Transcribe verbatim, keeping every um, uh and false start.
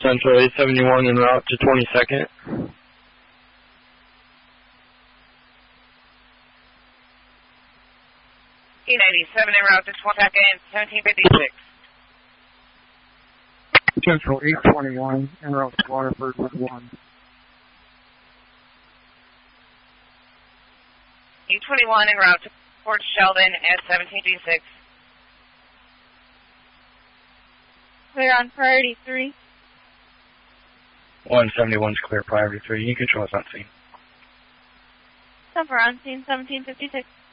Central eight seventy-one en route to twenty-second. E ninety-seven en route to twenty-second, seventeen fifty-six. Central eight twenty-one en route to Waterford with one. E twenty-one en route to Port Sheldon at seventeen fifty-six. Clear on priority three. one seventy-one's clear, priority three. You control us on scene. Suffer on scene seventeen fifty-six.